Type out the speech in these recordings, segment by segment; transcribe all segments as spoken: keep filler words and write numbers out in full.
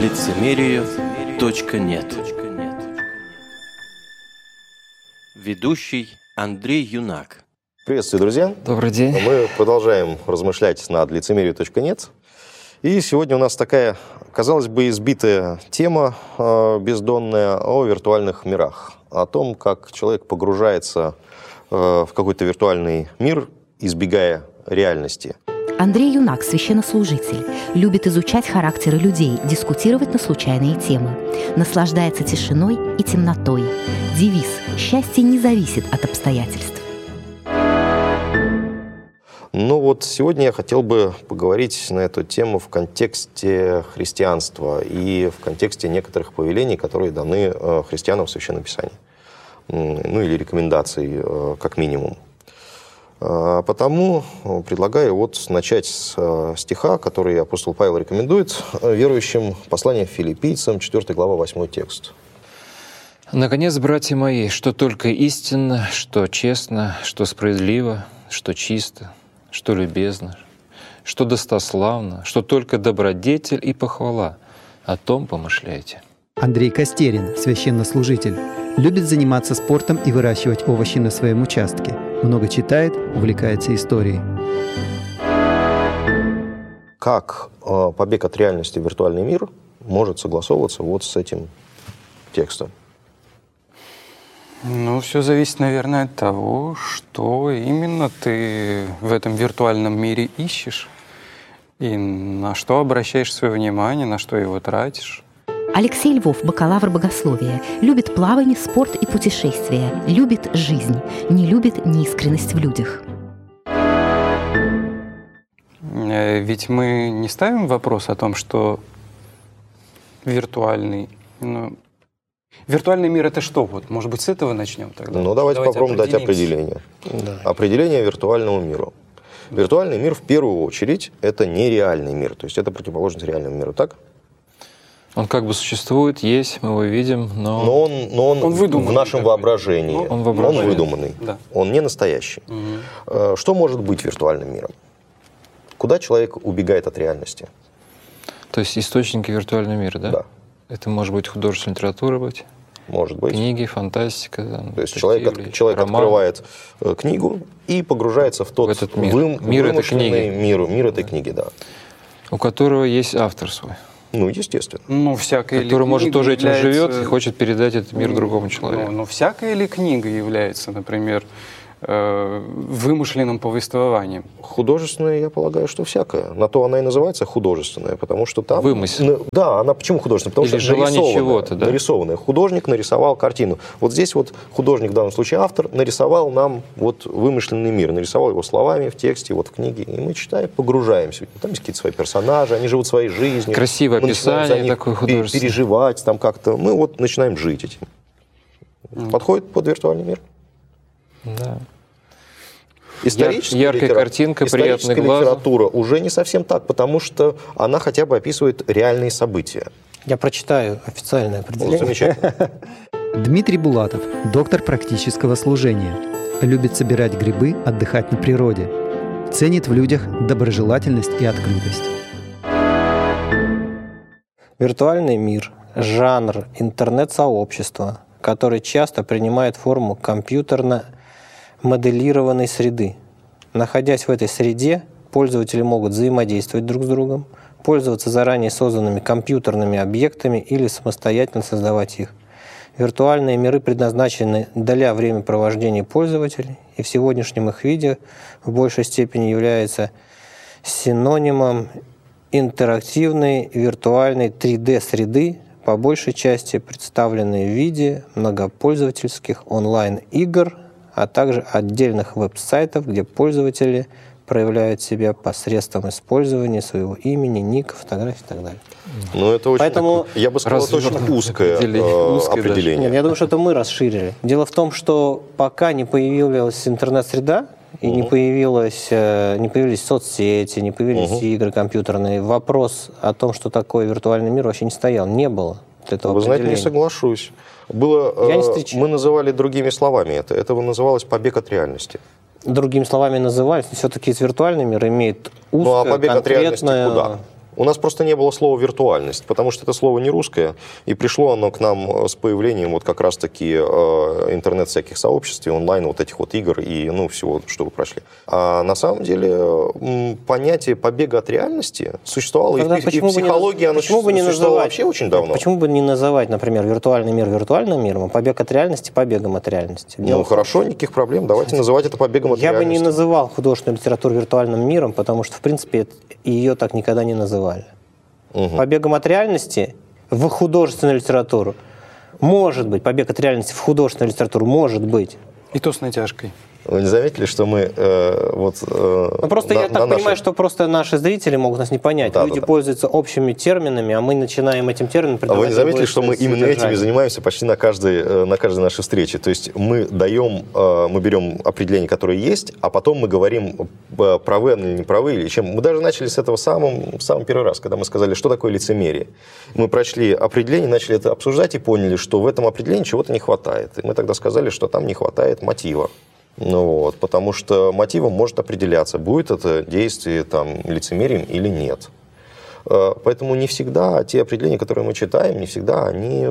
лицемерию точка нет. Ведущий Андрей Юнак. Приветствую, друзья. Добрый день. Мы продолжаем размышлять над лицемерию точка нет. И сегодня у нас такая, казалось бы, избитая тема э, бездонная о виртуальных мирах. О том, как человек погружается э, в какой-то виртуальный мир, избегая реальности. Андрей Юнак, священнослужитель, любит изучать характеры людей, дискутировать на случайные темы. Наслаждается тишиной и темнотой. Девиз «Счастье не зависит от обстоятельств». Ну вот сегодня я хотел бы поговорить на эту тему в контексте христианства и в контексте некоторых повелений, которые даны христианам в Священном Писании. Ну или рекомендаций, как минимум. Потому предлагаю вот начать с стиха, который апостол Павел рекомендует верующим, послание Филиппийцам, четвёртая глава, восьмой текст. Наконец, братья мои, что только истинно, что честно, что справедливо, что чисто, что любезно, что достославно, что только добродетель и похвала, о том помышляйте. Андрей Костерин, священнослужитель, любит заниматься спортом и выращивать овощи на своем участке. Много читает, увлекается историей. Как э, побег от реальности в виртуальный мир может согласовываться вот с этим текстом? Ну, все зависит, наверное, от того, что именно ты в этом виртуальном мире ищешь и на что обращаешь свое внимание, на что его тратишь. Алексей Львов, бакалавр богословия, любит плавание, спорт и путешествия, любит жизнь, не любит неискренность в людях. Ведь мы не ставим вопрос о том, что виртуальный... Ну, виртуальный мир — это что? Вот, может быть, с этого начнем тогда? Ну, давайте, давайте попробуем дать определение. Да. Определение виртуальному миру. Да. Виртуальный мир, в первую очередь, это нереальный мир. То есть это противоположность реальному миру, так? Он как бы существует, есть, мы его видим, но... Но он, но он, он в нашем воображении. Он, воображении. Он выдуманный. Да. Он не настоящий. Угу. Что может быть виртуальным миром? Куда человек убегает от реальности? То есть источники виртуального мира, да? Да. Это может быть художественная литература быть? Может быть. Книги, фантастика. Там, То есть человек, человек открывает книгу и погружается в тот в этот мир. Вы, мир этой книги. Мир, мир этой книги, да. У которого есть автор свой. Ну, естественно. Ну, всякая который, ли может, тоже этим является... живет и хочет передать этот мир ну, другому человеку. Ну, ну, всякая ли книга является, например, э, вымышленным повествованием? Художественная, я полагаю, что всякая. На то она и называется художественная, потому что там... Вымысел. Да, она почему художественная? Потому Или что желание чего-то, да? Нарисованная. Художник нарисовал картину. Вот здесь вот художник, в данном случае автор, нарисовал нам вот вымышленный мир. Нарисовал его словами в тексте, вот в книге. И мы, читаем, погружаемся. Там есть какие-то свои персонажи, они живут своей жизнью. Красивое мы описание такое художественное. Переживать там как-то. Мы вот начинаем жить этим. Mm. Подходит под виртуальный мир? Да. Историческая, яркая литера... картинка, приятный глаз. Литература уже не совсем так, потому что она хотя бы описывает реальные события. Я прочитаю официальное определение. Вот, замечательно. Дмитрий Булатов, доктор практического служения. Любит собирать грибы, отдыхать на природе. Ценит в людях доброжелательность и открытость. Виртуальный мир – жанр интернет-сообщества, который часто принимает форму компьютерно моделированной среды. Находясь в этой среде, пользователи могут взаимодействовать друг с другом, пользоваться заранее созданными компьютерными объектами или самостоятельно создавать их. Виртуальные миры предназначены для времяпровождения пользователей, и в сегодняшнем их виде в большей степени является синонимом интерактивной виртуальной три дэ-среды, по большей части представленной в виде многопользовательских онлайн-игр, а также отдельных веб-сайтов, где пользователи проявляют себя посредством использования своего имени, ника, фотографий и так далее. Ну, это очень, Поэтому, я бы сказал, это очень узкое определение. Узкое, определение. Нет, я думаю, что это мы расширили. Дело в том, что пока не появилась интернет-среда, и uh-huh. не, появилось, не появились соцсети, не появились uh-huh. игры компьютерные, вопрос о том, что такое виртуальный мир, вообще не стоял, не было этого Вы знаете, не соглашусь. Было, я не мы называли другими словами это. Это называлось побег от реальности. Другими словами назывались, но все-таки виртуальный мир имеет узкое, ну, а побег конкретное... от реальности куда? У нас просто не было слова «виртуальность», потому что это слово не русское, и пришло оно к нам с появлением вот как раз-таки э, интернет всяких сообществ и онлайн вот этих вот игр и ну, всего, что вы прошли. А на самом деле м, понятие побега от реальности существовало, Тогда и, и в психологии не, оно почему бы не существовало называть, вообще очень давно. Почему бы не называть, например, виртуальный мир виртуальным миром, а побег от реальности побегом от реальности? Ну хорошо, никаких проблем, давайте называть это побегом от Я реальности. бы не называл художественную литературу виртуальным миром, потому что, в принципе, ее так никогда не называли. Угу. Побегом от реальности в художественную литературу может быть, побег от реальности в художественную литературу может быть. И то с натяжкой. Вы не заметили, что мы э, вот... Э, ну, просто на, я так на понимаю, наши... что просто наши зрители могут нас не понять. Да, Люди да, да. пользуются общими терминами, а мы начинаем этим термином придавать... А вы не заметили, что мы именно содержание. этими занимаемся почти на каждой, на каждой нашей встрече? То есть мы даем, мы берем определения, которые есть, а потом мы говорим, правы они или не правы, или чем. Мы даже начали с этого самым, самым первый раз, когда мы сказали, что такое лицемерие. Мы прочли определение, начали это обсуждать и поняли, что в этом определении чего-то не хватает. И мы тогда сказали, что там не хватает мотива. Ну вот, потому что мотивом может определяться, будет это действие там, лицемерием или нет. Поэтому не всегда те определения, которые мы читаем, не всегда они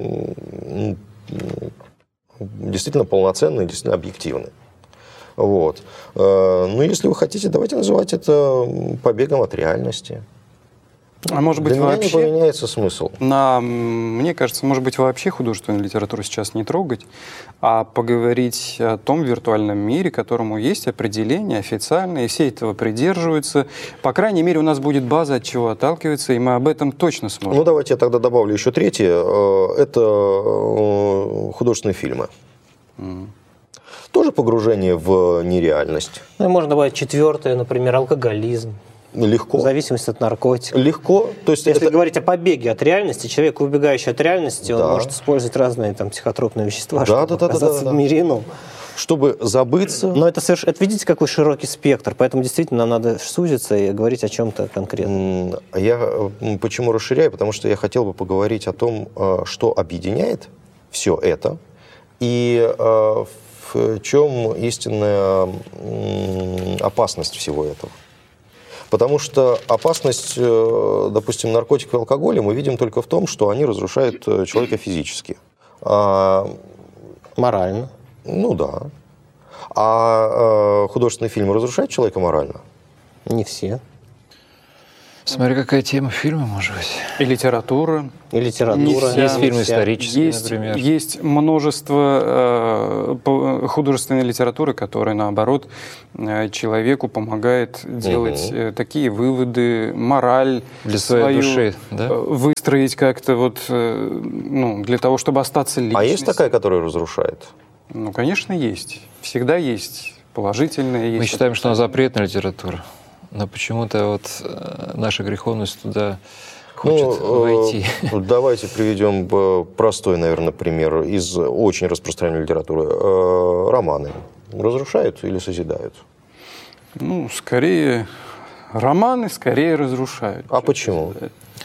действительно полноценные, действительно объективны. Вот. Ну, если вы хотите, давайте называть это побегом от реальности. А может быть, Для вообще... меня не поменяется смысл. На, мне кажется, может быть, вообще художественную литературу сейчас не трогать, а поговорить о том виртуальном мире, которому есть определение официальное, и все этого придерживаются. По крайней мере, у нас будет база, от чего отталкиваться, и мы об этом точно сможем. Ну, давайте я тогда добавлю еще третье. Это художественные фильмы. Mm. Тоже погружение в нереальность. Ну, и можно добавить четвертое, например, алкоголизм. Легко. Зависимость от наркотиков. Легко. То есть Если это... говорить о побеге от реальности, человек, убегающий от реальности, да. он может использовать разные там, психотропные вещества, да, чтобы да, да, оказаться да, да, в мире ином. Чтобы забыться. Но это, соверш... это видите, какой широкий спектр, поэтому действительно нам надо сузиться и говорить о чем-то конкретном. Я почему расширяю? Потому что я хотел бы поговорить о том, что объединяет все это, и в чем истинная опасность всего этого. Потому что опасность, допустим, наркотиков и алкоголя мы видим только в том, что они разрушают человека физически. А... Морально. Ну да. А художественный фильм разрушает человека морально? Не все. Смотри, какая тема фильма, может быть. И литература. И литература. Есть фильмы исторические, есть, например. Есть множество э, художественной литературы, которая, наоборот, э, человеку помогает делать угу. э, такие выводы, мораль для своей свою, души, да? э, выстроить как-то вот, э, ну, для того, чтобы остаться личностью. А есть такая, которая разрушает? Ну, конечно, есть. Всегда есть положительная. Есть Мы считаем, что она запретная литература. Но почему-то вот наша греховность туда хочет ну, войти. Давайте приведем простой, наверное, пример из очень распространенной литературы. Романы разрушают или созидают? Ну, скорее, романы скорее разрушают. А почему?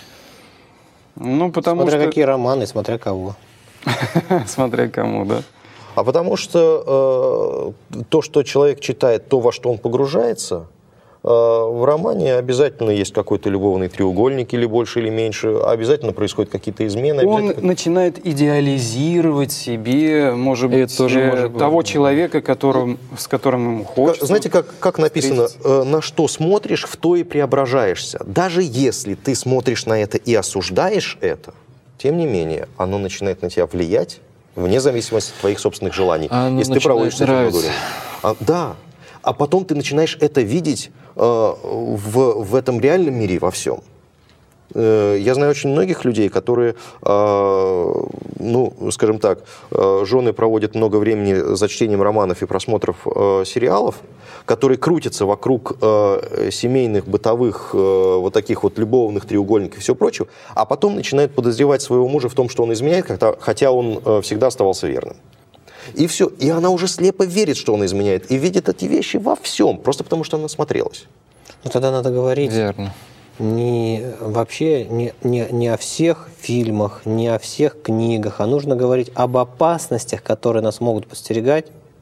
Ну, потому смотря что... какие романы, смотря кого. Смотря кому, да. А потому что э, то, что человек читает, то, во что он погружается, э, в романе обязательно есть какой-то любовный треугольник, или больше, или меньше, обязательно происходят какие-то измены. Он начинает идеализировать себе, может быть, тоже э, может быть, того да. человека, которым, с которым ему хочется. Знаете, как, как написано, э, на что смотришь, в то и преображаешься. Даже если ты смотришь на это и осуждаешь это, тем не менее, оно начинает на тебя влиять, вне зависимости от твоих собственных желаний. А если ты проводишь с этим году. А, да. А потом ты начинаешь это видеть э, в, в этом реальном мире во всем. Э, я знаю очень многих людей, которые, э, ну, скажем так, э, жены проводят много времени за чтением романов и просмотров э, сериалов, которые крутятся вокруг э, семейных, бытовых, э, вот таких вот любовных треугольников и всего прочего, а потом начинают подозревать своего мужа в том, что он изменяет, хотя он э, всегда оставался верным. И все. И она уже слепо верит, что он изменяет, и видит эти вещи во всем, просто потому что она насмотрелась. Ну тогда надо говорить Верно. не вообще не, не, не о всех фильмах, не о всех книгах, а нужно говорить об опасностях, которые нас могут подстерегать,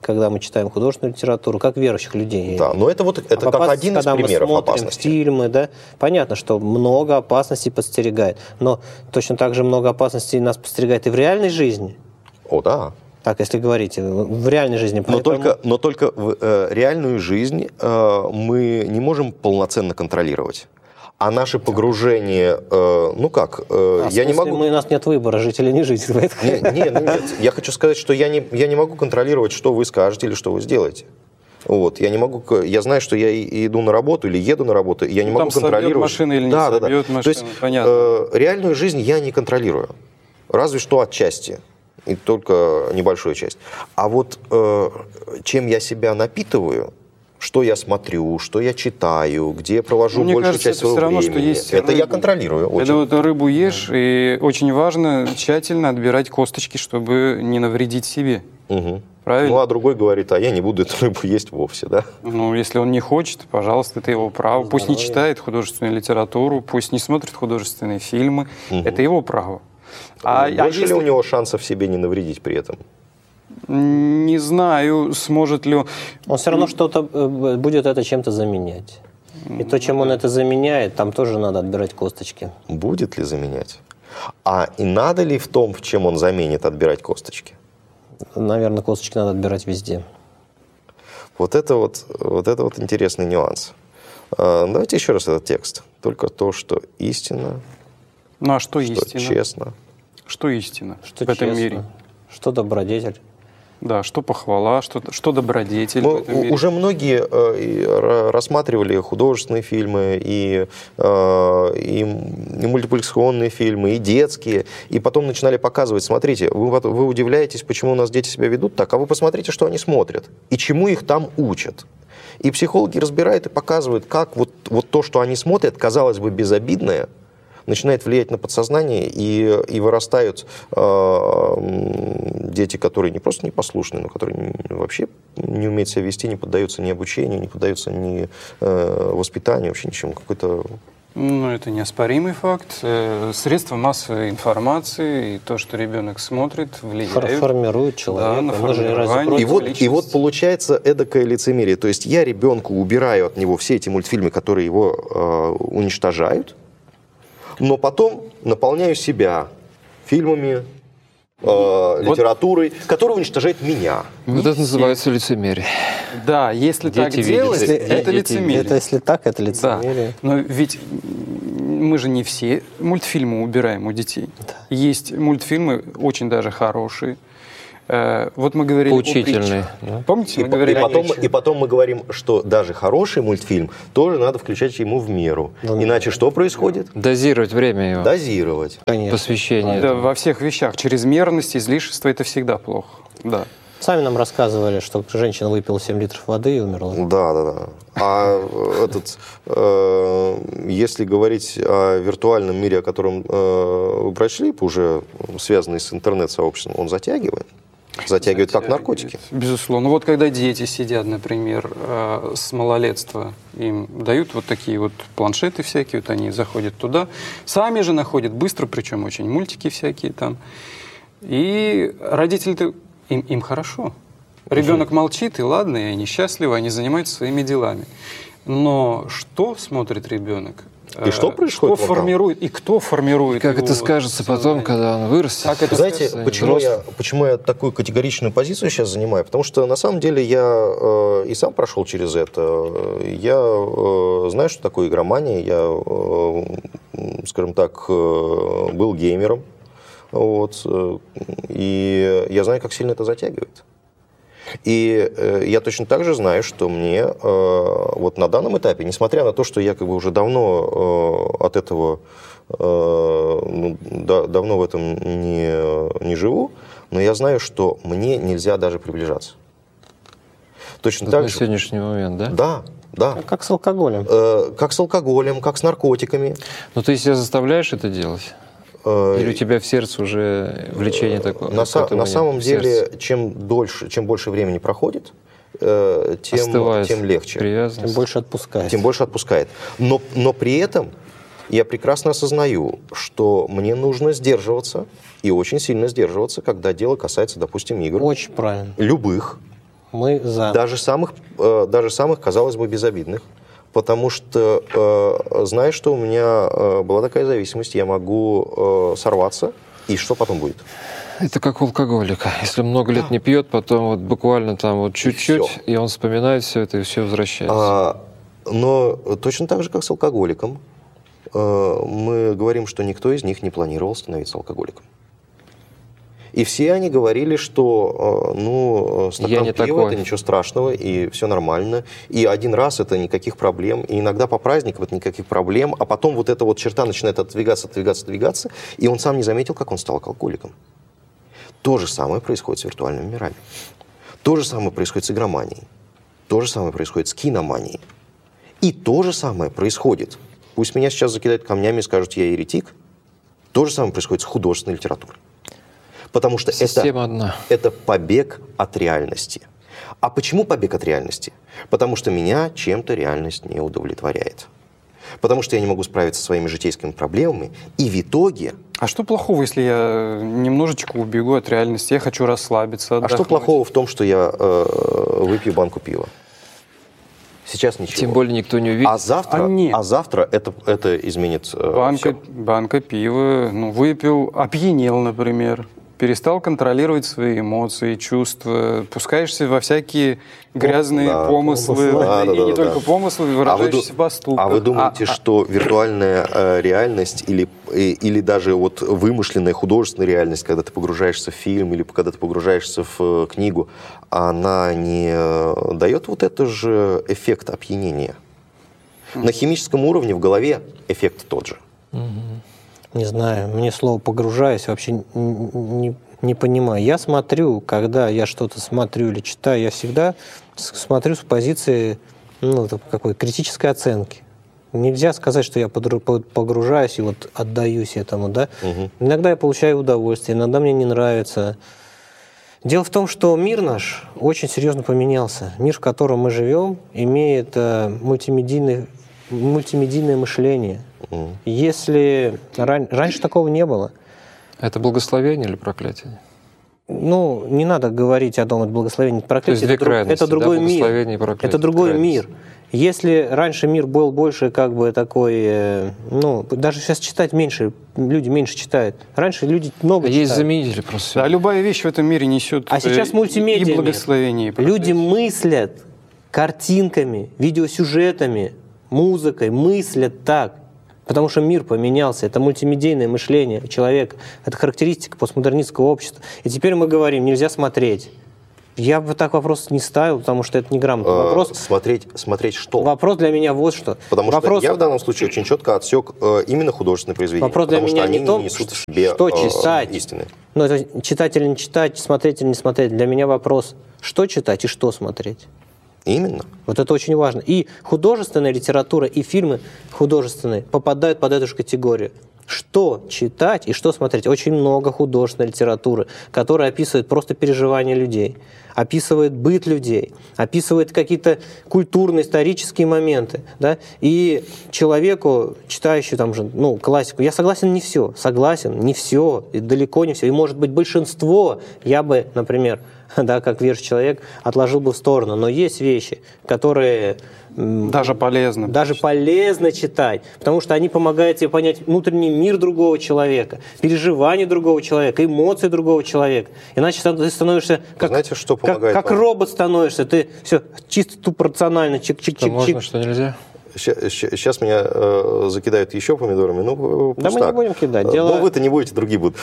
когда мы читаем художественную литературу, как верующих людей. Да, но это вот это А как опас- один из когда примеров мы смотрим опасности. фильмы, да, понятно, что много опасностей подстерегает, но точно так же много опасностей нас подстерегает и в реальной жизни. О, да. Так, если говорить, в реальной жизни. Но Поэтому- только, но только в э, реальную жизнь э, мы не можем полноценно контролировать. А наше погружение, э, ну как, э, А, в я не смысле, могу... мы, у нас нет выбора, жить или не жить. Не, не, ну нет, я хочу сказать, что я не, я не могу контролировать, что вы скажете или что вы сделаете. Вот, я не могу, я знаю, что я и- иду на работу или еду на работу, и я не Ну, могу там собьет контролировать. машина или не да, да, да. собьет То машину, есть понятно. э, реальную жизнь я не контролирую, разве что отчасти, и только небольшую часть. А вот э, чем я себя напитываю, что я смотрю, что я читаю, где я провожу Мне большую кажется, часть это своего все равно, времени, что есть это я рыба. контролирую очень. Это вот рыбу ешь, и очень важно тщательно отбирать косточки, чтобы не навредить себе. Мгм. Правильно? Ну, а другой говорит, а я не буду эту рыбу есть вовсе, да? Ну, если он не хочет, пожалуйста, это его право. Пусть не читает художественную литературу, пусть не смотрит художественные фильмы. Это его право. А, а Больше если- ли у него шансов себе не навредить при этом? Не знаю, сможет ли он... Он все равно что-то э, будет это чем-то заменять. И то, чем он это заменяет, там тоже надо отбирать косточки. Будет ли заменять? А и надо ли в том, в чем он заменит, отбирать косточки? Наверное, косточки надо отбирать везде. Вот это вот, вот это вот интересный нюанс. А, Давайте еще раз этот текст. Только то, что истина, Ну, а что что истина? честно. Что истина Что в этом честно, мире? что добродетель. Да, что похвала, что, что добродетель Мы в этом мире. уже многие э, и ра- рассматривали художественные фильмы, и, э, и, м- и мультипликационные фильмы, и детские, и потом начинали показывать, смотрите, вы, вот- вы удивляетесь, почему у нас дети себя ведут так, а вы посмотрите, что они смотрят, и чему их там учат. И психологи разбирают и показывают, как вот, вот то, что они смотрят, казалось бы, безобидное, начинает влиять на подсознание, и, и вырастают э, м, дети, которые не просто непослушны, но которые не- вообще не умеют себя вести, не поддаются ни обучению, не поддаются ни э, воспитанию, вообще ничему. Какой-то... Ну, это неоспоримый факт. Э, Средства массовой информации и то, что ребенок смотрит, Фор- влияют. Формирует человека. на Мы же разве формирование. против? И вот, личность. и вот получается эдакое лицемерие. То есть я ребенку убираю от него все эти мультфильмы, которые его э, уничтожают, но потом наполняю себя фильмами, э, литературой, которая уничтожает меня. Вот это называется лицемерие. Да, если так Дети делать, видят, это дети лицемерие. Это если так, это Да, лицемерие. но ведь мы же не все мультфильмы убираем у детей. Есть мультфильмы очень даже хорошие. Э, Вот мы говорили Поучительные, о притчах. да. Помните, И, мы по- и говорили о потом, притчах? и потом мы говорим, что даже хороший мультфильм тоже надо включать ему в меру. Иначе что происходит? Дозировать время его, Дозировать. Конечно. посвящение. Да, этому. во всех вещах. Чрезмерность, излишество – это всегда плохо. Да. Сами нам рассказывали, что женщина выпила семь литров воды и умерла. Да, да, да. А э, этот, э, если говорить о виртуальном мире, о котором э, вы прочли, уже связанный с интернет-сообществом, он затягивает. Затягивает как наркотики. Безусловно. Вот когда дети сидят, например, э, с малолетства, им дают вот такие вот планшеты всякие, вот они заходят туда, сами же находят быстро, причем очень мультики всякие там. И родители-то, им, им хорошо. Ребенок молчит, и ладно, и они счастливы, они занимаются своими делами. Но что смотрит ребенок? И что происходит Что вокруг? формирует, и кто формирует Как его это скажется потом, сознание? когда он вырастет? Как это Знаете, скажется? почему я, почему я такую категоричную позицию сейчас занимаю? Потому что на самом деле я э, и сам прошел через это. Я э, знаю, что такое игромания. Я, э, скажем так, э, был геймером. Вот, э, и я знаю, как сильно это затягивает. И э, я точно так же знаю, что мне э, вот на данном этапе, несмотря на то, что я как бы уже давно э, от этого, э, ну, да, давно в этом не, не живу, но я знаю, что мне нельзя даже приближаться. Точно Вот так на же. сегодняшний момент, да? Да, да. Как с алкоголем. Э, как с алкоголем, как с наркотиками. Ну, ты себя заставляешь это делать? Э, Или у тебя в сердце уже влечение такое? На, са- этого на нет? самом В сердце деле, чем дольше, чем больше времени проходит, э, тем, остывает тем легче. привязанность. Тем больше отпускает. Тем больше отпускает. Но, но при этом я прекрасно осознаю, что мне нужно сдерживаться, и очень сильно сдерживаться, когда дело касается, допустим, игр. Очень правильно. Любых. Мы за. Даже самых, э, даже самых, казалось бы, безобидных. Потому что, э, знаешь, что у меня э, была такая зависимость, я могу э, сорваться, и что потом будет? Это как у алкоголика. Если много лет не пьет, потом вот буквально там вот чуть-чуть, и, и он вспоминает все это, и все возвращается. А, но точно так же, как с алкоголиком, э, мы говорим, что никто из них не планировал становиться алкоголиком. И все они говорили, что э, ну, стакан пива – это ничего страшного, и все нормально. И один раз – это никаких проблем. И иногда по праздникам – это никаких проблем. А потом вот эта вот черта начинает отодвигаться, отодвигаться, отодвигаться. И он сам не заметил, как он стал алкоголиком. То же самое происходит с виртуальными мирами. То же самое происходит с игроманией. То же самое происходит с киноманией. И то же самое происходит. Пусть меня сейчас закидают камнями и скажут, я еретик. То же самое происходит с художественной литературой. Потому что это, одна. это побег от реальности. А почему побег от реальности? Потому что меня чем-то реальность не удовлетворяет. Потому что я не могу справиться со своими житейскими проблемами. И в итоге... А что плохого, если я немножечко убегу от реальности? Я хочу расслабиться, отдохнуть. А что плохого в том, что я э, выпью банку пива? Сейчас ничего. Тем более никто не увидит. А завтра, а а завтра это, это изменит э, банка, все. Банка пива, ну, выпил, опьянел, например. Перестал контролировать свои эмоции, чувства, пускаешься во всякие грязные да, помыслы, помыслы. Да, и да, не да, только да. помыслы, выражающиеся в поступках. А вы думаете, а, что а... виртуальная э, реальность или, э, или даже вот вымышленная художественная реальность, когда ты погружаешься в фильм или когда ты погружаешься в э, книгу, она не э, дает вот этот же эффект опьянения? Mm-hmm. На химическом уровне в голове эффект тот же. Mm-hmm. Не знаю, мне слово «погружаюсь» вообще не, не, не понимаю. Я смотрю, когда я что-то смотрю или читаю, я всегда смотрю с позиции ну, какой критической оценки. Нельзя сказать, что я погружаюсь и вот отдаюсь этому, да. Угу. Иногда я получаю удовольствие, иногда мне не нравится. Дело в том, что мир наш очень серьезно поменялся. Мир, в котором мы живем, имеет э, мультимедийный, мультимедийное мышление. Mm. Если ран... раньше такого не было. Это благословение или проклятие? Ну, не надо говорить о том, это благословение, это проклятие. Это, друг... это другой да, мир. Это другой мир. Если раньше мир был больше как бы такой, ну, даже сейчас читать меньше, люди меньше читают. Раньше люди много а читают. Есть заменители просто. Да, любая вещь в этом мире несет а сейчас мультимедиа и благословение. И люди мыслят картинками, видеосюжетами, музыкой, мыслят так. Потому что мир поменялся, это мультимедийное мышление человека, это характеристика постмодернистского общества. И теперь мы говорим, нельзя смотреть. Я бы так вопрос не ставил, потому что это неграмотный э, вопрос. Смотреть, смотреть что? Вопрос для меня вот что. Потому вопрос... что я в данном случае очень четко отсек э, именно художественные произведения. Вопрос для потому меня что не они то, не несут в себе что читать. Э, истины. Ну, это читать или не читать, смотреть или не смотреть. Для меня вопрос, что читать и что смотреть. Именно. Вот это очень важно. И художественная литература, и фильмы художественные попадают под эту же категорию. Что читать и что смотреть? Очень много художественной литературы, которая описывает просто переживания людей, описывает быт людей, описывает какие-то культурные, исторические моменты. Да? И человеку, читающему там же, ну, классику, я согласен не все, согласен не все, и далеко не все. И может быть большинство я бы, например, да, как верующий человек, отложил бы в сторону. Но есть вещи, которые... Даже полезно. Даже полезно читать, потому что они помогают тебе понять внутренний мир другого человека, переживания другого человека, эмоции другого человека. Иначе ты становишься как, знаете, что как, как робот становишься. Ты все чисто тупо рационально. Чик-чик-чик-чик. Что можно, что нельзя? Сейчас меня э, закидают еще помидорами. Ну, да мы так. не будем кидать. Дело... Ну, вы-то не будете, другие будут.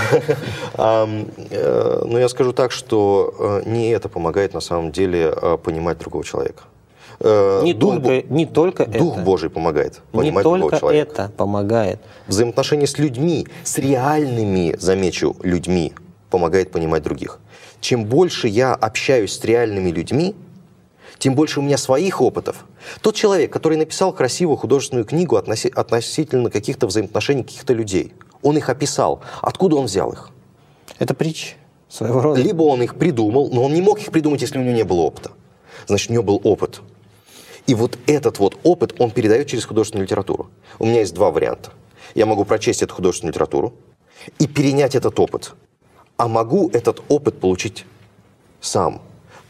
Но я скажу так, что не это помогает на самом деле понимать другого человека. Не только, не только это. Дух Божий помогает понимать другого человека. Не только это помогает. Взаимоотношения с людьми, с реальными, замечу, людьми, помогает понимать других. Чем больше я общаюсь с реальными людьми, тем больше у меня своих опытов. Тот человек, который написал красивую художественную книгу относи- относительно каких-то взаимоотношений каких-то людей, он их описал. Откуда он взял их? Это притча своего рода. Либо он их придумал, но он не мог их придумать, если у него не было опыта. Значит, у него был опыт. И вот этот вот опыт он передает через художественную литературу. У меня есть два варианта. Я могу прочесть эту художественную литературу и перенять этот опыт. А могу этот опыт получить сам.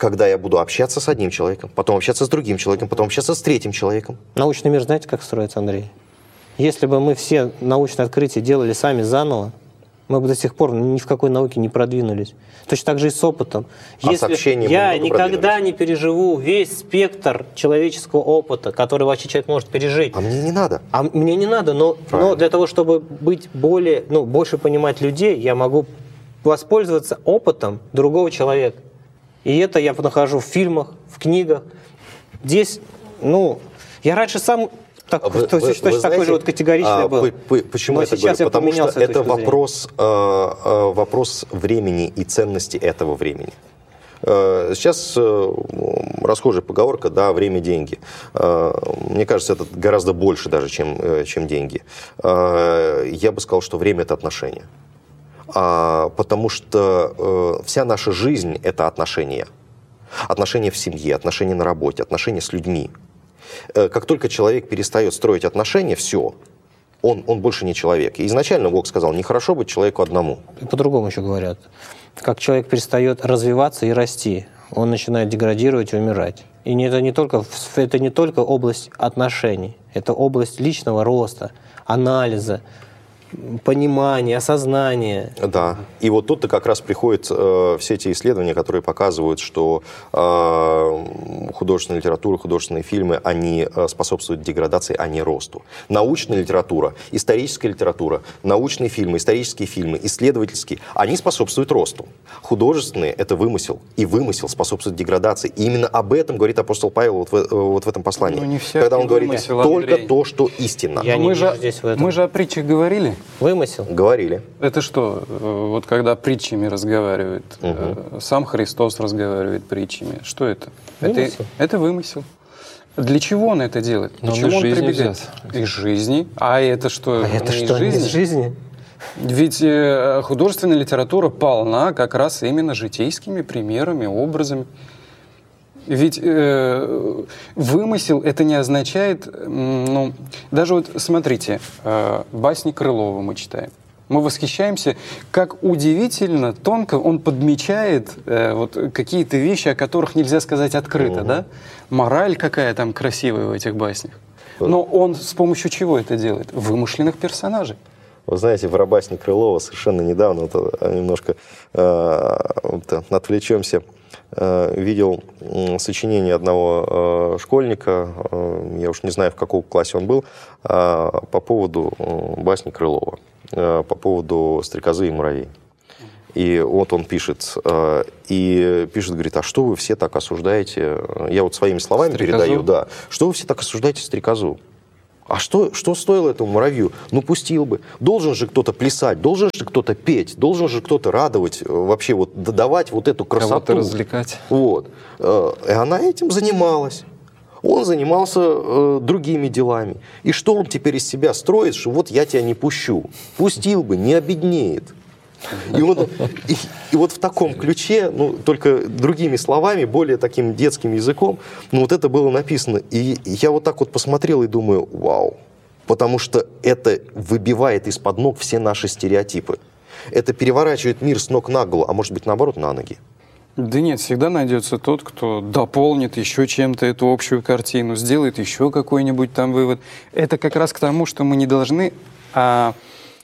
когда я буду общаться с одним человеком, потом общаться с другим человеком, потом общаться с третьим человеком. Научный мир знаете, как строится, Андрей? Если бы мы все научные открытия делали сами заново, мы бы до сих пор ни в какой науке не продвинулись. Точно так же и с опытом. А Если с общением я мы много никогда продвинулись? не переживу весь спектр человеческого опыта, который вообще человек может пережить. А мне не надо. А мне не надо, но, но для того, чтобы быть более, ну, больше понимать людей, я могу воспользоваться опытом другого человека. И это я нахожу в фильмах, в книгах. Здесь, ну, я раньше сам так, Вы, точно, вы, точно вы такой знаете, же вот категоричный а, был. п- п- почему Но я это сейчас говорю? я Потому что поменялся с это точки зрения. вопрос, э, э, вопрос времени и ценности этого времени. Э, Сейчас э, расхожая поговорка, да, время – деньги. Э, Мне кажется, это гораздо больше даже, чем, э, чем деньги. Э, Я бы сказал, что время – это отношения. А, Потому что э, вся наша жизнь – это отношения. Отношения в семье, отношения на работе, отношения с людьми. Э, Как только человек перестает строить отношения, все, он, он больше не человек. И изначально Бог сказал, нехорошо быть человеку одному. И по-другому еще говорят. Как человек перестает развиваться и расти, он начинает деградировать и умирать. И не- это не только, в- это не только область отношений, это область личного роста, анализа, понимания, осознания. Да. И вот тут-то как раз приходят э, все эти исследования, которые показывают, что э, художественная литература, художественные фильмы, они э, способствуют деградации, а не росту. Научная литература, историческая литература, научные фильмы, исторические фильмы, исследовательские, они способствуют росту. Художественные – это вымысел. И вымысел способствует деградации. И именно об этом говорит апостол Павел вот в, вот в этом послании. Ну, не всякий когда он говорит, вымысел, только Андрей. то, что истинно. Я не мы, вижу же, здесь в этом. мы же о притчах говорили. Вымысел. Говорили. Это что, э, вот когда притчами разговаривают, э, сам Христос разговаривает притчами, что это? Вымысел. Это, это вымысел. Для чего он это делает? Но он Почему из он жизни прибегает? взят. Из жизни. А это что? А это не что, не из жизни? жизни? Ведь э, художественная литература полна как раз именно житейскими примерами, образами. Ведь э, вымысел это не означает, м, ну, даже вот смотрите, э, басни Крылова мы читаем. Мы восхищаемся, как удивительно, тонко он подмечает э, вот какие-то вещи, о которых нельзя сказать открыто, Мгм. да? Мораль какая там красивая в этих баснях. Но он с помощью чего это делает? Вымышленных персонажей. Вы знаете, в «Рабасне» Крылова совершенно недавно, вот, э, немножко э, вот, отвлечемся, э, видел м, сочинение одного э, школьника, э, я уж не знаю, в каком классе он был, э, по поводу э, басни Крылова, э, по поводу «Стрекозы и муравей». И вот он пишет, э, и пишет, говорит, а что вы все так осуждаете? Я вот своими словами Стрекозу? передаю, да. Что вы все так осуждаете стрекозу? А что, что стоило этому муравью? Ну, пустил бы. Должен же кто-то плясать, должен же кто-то петь, должен же кто-то радовать, э, вообще вот давать вот эту красоту. Кого-то развлекать. Вот. Э, И она этим занималась. Он занимался э, другими делами. И что он теперь из себя строит, что вот я тебя не пущу? Пустил бы, не обеднеет. И, он, и, и вот в таком ключе, ну, только другими словами, более таким детским языком, ну, вот это было написано. И я вот так вот посмотрел и думаю, вау. Потому что это выбивает из-под ног все наши стереотипы. Это переворачивает мир с ног на голову, а может быть, наоборот, на ноги. Да нет, всегда найдется тот, кто дополнит еще чем-то эту общую картину, сделает еще какой-нибудь там вывод. Это как раз к тому, что мы не должны а,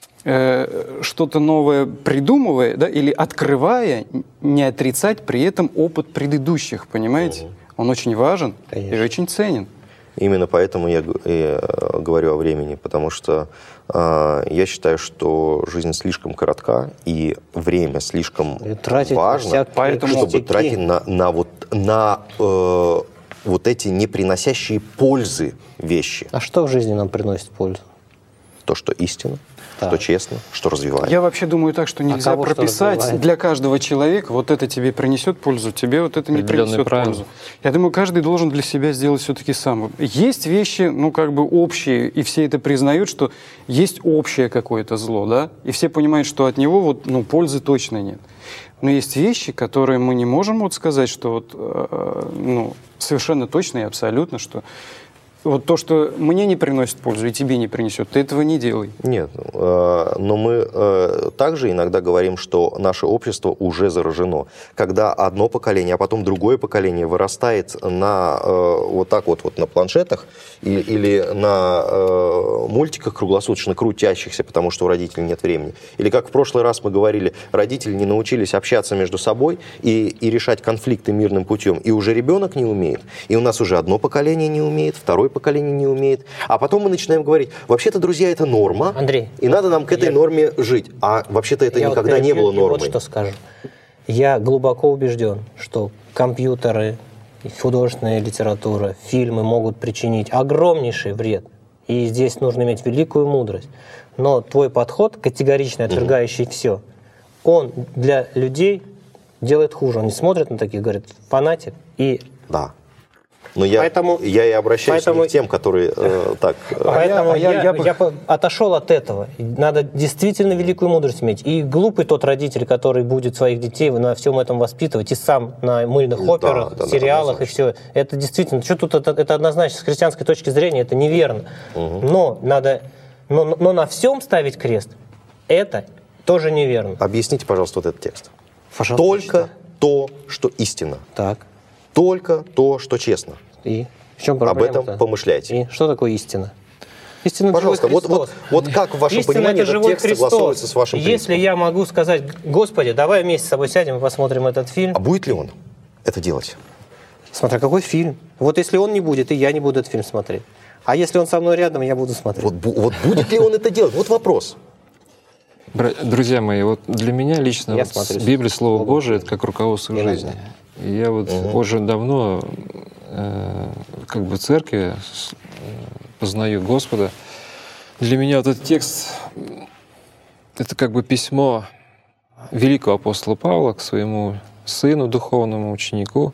э, что-то новое придумывая, да, или открывая, не отрицать при этом опыт предыдущих, понимаете? Мгм. Он очень важен Конечно. и очень ценен. Именно поэтому я г- и, э, говорю о времени, потому что э, я считаю, что жизнь слишком коротка, и время слишком И тратить на важно, всякие Поэтому- чтобы пустяки. тратить на, на, вот, на э, вот эти не приносящие пользы вещи. А что в жизни нам приносит пользу? То, что истина, Так. что честно, что развивает. Я вообще думаю так, что нельзя кого что прописать развивает? для каждого человека, вот это тебе принесет пользу, тебе вот это не Определенные принесет правила. пользу. Я думаю, каждый должен для себя сделать все-таки сам. Есть вещи, ну, как бы общие, и все это признают, что есть общее какое-то зло, да, и все понимают, что от него вот, ну, пользы точно нет. Но есть вещи, которые мы не можем вот сказать, что вот, э, ну, совершенно точно и абсолютно, что Вот то, что мне не приносит пользу и тебе не принесет, ты этого не делай. Нет, э, но мы э, также иногда говорим, что наше общество уже заражено. Когда одно поколение, а потом другое поколение вырастает на э, вот так вот, вот на планшетах и, или на э, мультиках круглосуточно крутящихся, потому что у родителей нет времени. Или как в прошлый раз мы говорили, родители не научились общаться между собой и, и решать конфликты мирным путем. И уже ребенок не умеет. И у нас уже одно поколение не умеет, второе поколение не умеет. А потом мы начинаем говорить, вообще-то, друзья, это норма, Андрей, и надо нам к этой я, норме жить. А вообще-то это я никогда вот не было нормой. Вот что скажу. Я глубоко убежден, что компьютеры, художественная литература, фильмы могут причинить огромнейший вред. И здесь нужно иметь великую мудрость. Но твой подход, категорично отвергающий угу. все, он для людей делает хуже. Он смотрит на таких, говорит, фанатик и... Да. Но я, поэтому, я и обращаюсь поэтому, не к тем, которые э, так... Поэтому а я, я, я, я, я, я отошел от этого. Надо действительно великую мудрость иметь. И глупый тот родитель, который будет своих детей на всем этом воспитывать, и сам на мыльных операх, да, да, сериалах да, и все. Это действительно... Что тут это, это однозначно с христианской точки зрения, это неверно. Угу. Но надо... Но, но на всем ставить крест, это тоже неверно. Объясните, пожалуйста, вот этот текст. Пожалуйста, Только читаю. то, что истина. Так. Только то, что честно. И в чем проблема? Об этом помышляйте. И что такое истина? Истина — пожалуйста, вот, вот, вот как в вашем истина понимании это этот текст Христос. Согласуется с вашим принципом? Если я могу сказать, Господи, давай вместе с тобой сядем и посмотрим этот фильм. А будет ли он это делать? Смотря какой фильм. Вот если он не будет, и я не буду этот фильм смотреть. А если он со мной рядом, я буду смотреть. Вот, вот будет ли он это делать? Вот вопрос. Друзья мои, вот для меня лично вот Библия, Слово Божие, это как руководство к жизни. И я вот угу. уже давно э, как бы в церкви познаю Господа. Для меня вот этот текст — это как бы письмо великого апостола Павла к своему сыну, духовному ученику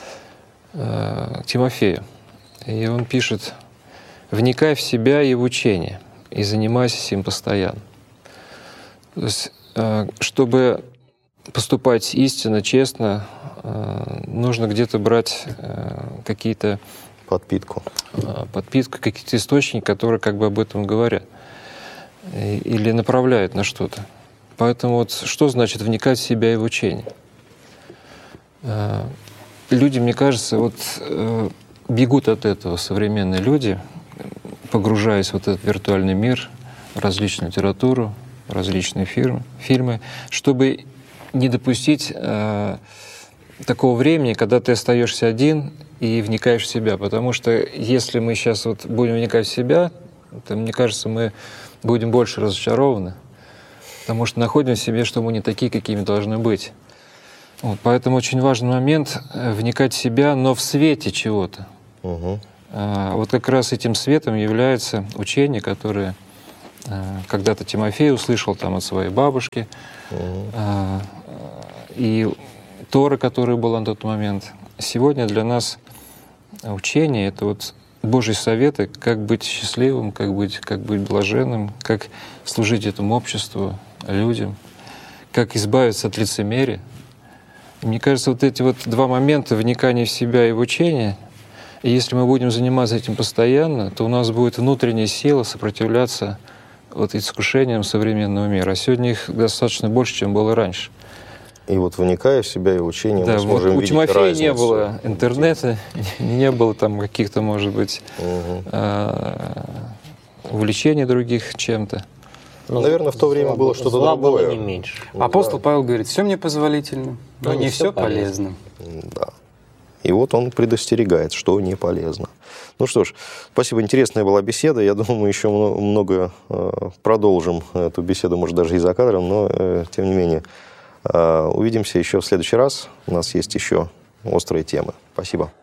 э, Тимофею. И он пишет: «Вникай в себя и в учение, и занимайся им постоянно». То есть, э, чтобы поступать истинно, честно, э, нужно где-то брать э, какие-то подпитку, э, подпитку, какие-то источники, которые как бы об этом говорят и, или направляют на что-то. Поэтому вот что значит вникать в себя и в учение? Э, люди, мне кажется, вот э, бегут от этого, современные люди, погружаясь в вот этот виртуальный мир, различную литературу, различные фирмы, фильмы, чтобы не допустить э, такого времени, когда ты остаешься один и вникаешь в себя. Потому что если мы сейчас вот будем вникать в себя, то, мне кажется, мы будем больше разочарованы, потому что находим в себе, что мы не такие, какими должны быть. Вот, поэтому очень важный момент — вникать в себя, но в свете чего-то. Угу. А, вот как раз этим светом является учение, которое когда-то Тимофей услышал там от своей бабушки, mm-hmm. и Тора, которая была на тот момент. Сегодня для нас учение — это вот Божьи советы, как быть счастливым, как быть, как быть блаженным, как служить этому обществу, людям, как избавиться от лицемерия. Мне кажется, вот эти вот два момента — вникание в себя и в учение, и если мы будем заниматься этим постоянно, то у нас будет внутренняя сила сопротивляться вот искушениям современного мира. А сегодня их достаточно больше, чем было раньше. И вот вникая в себя и в учение, да, мы сможем вот у видеть Тимофея разницу. Не было интернета, не было там каких-то, может быть, угу. увлечений других чем-то. Ну, наверное, в то время было что-то другое. Было не меньше. Ну, Апостол да. Павел говорит: все мне позволительно, но, но не, не все полезно. полезно. Да. И вот он предостерегает, что не полезно. Ну что ж, спасибо. Интересная была беседа. Я думаю, мы еще много продолжим эту беседу, может, даже и за кадром, но, тем не менее, увидимся еще в следующий раз. У нас есть еще острые темы. Спасибо.